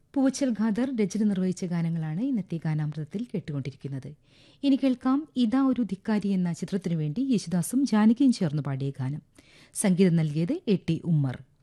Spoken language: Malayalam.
പൂവച്ചൽ ഖാദർ രചന നിർവഹിച്ച ഗാനങ്ങളാണ് ഇന്നത്തെ ഗാനാമൃതത്തിൽ കേട്ടുകൊണ്ടിരിക്കുന്നത്. ഇനി കേൾക്കാം ഇതാ ഒരു ധിക്കാരി എന്ന ചിത്രത്തിനു വേണ്ടി യേശുദാസും ജാനകിയും ചേർന്ന് പാടിയ ഗാനം. സംഗീതം നൽകിയത് എ ടി ഉമ്മർ.